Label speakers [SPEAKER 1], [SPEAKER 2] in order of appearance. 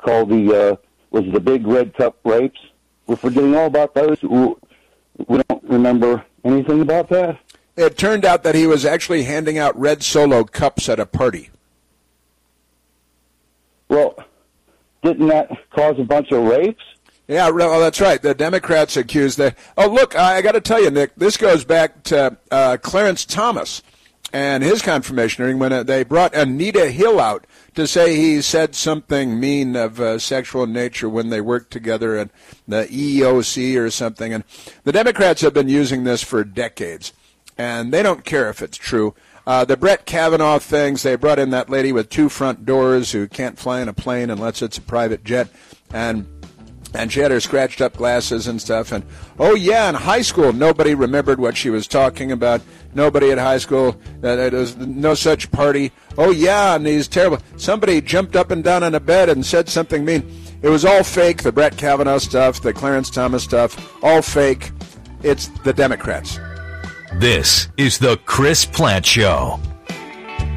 [SPEAKER 1] called the Big Red Cup rapes. We're forgetting all about those. We don't remember anything about that.
[SPEAKER 2] It turned out that he was actually handing out red Solo cups at a party.
[SPEAKER 1] Well, didn't that cause a bunch of rapes?
[SPEAKER 2] Yeah, well, that's right. The Democrats accused that. Oh, look, I got to tell you, Nick, this goes back to Clarence Thomas and his confirmation hearing when they brought Anita Hill out to say he said something mean of sexual nature when they worked together at the EEOC or something. And the Democrats have been using this for decades, and they don't care if it's true. The Brett Kavanaugh things, they brought in that lady with 2 front doors who can't fly in a plane unless it's a private jet, and she had her scratched up glasses and stuff. And, oh, yeah, in high school, nobody remembered what she was talking about. Nobody at high school, there was no such party. Oh, yeah, and these terrible. Somebody jumped up and down on a bed and said something mean. It was all fake, the Brett Kavanaugh stuff, the Clarence Thomas stuff, all fake. It's the Democrats.
[SPEAKER 3] This is the Chris Plante Show.